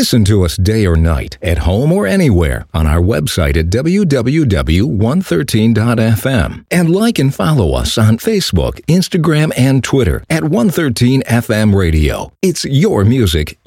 Listen to us day or night, at home or anywhere, on our website at www.113.fm. And like and follow us on Facebook, Instagram, and Twitter at 113 FM Radio. It's your music,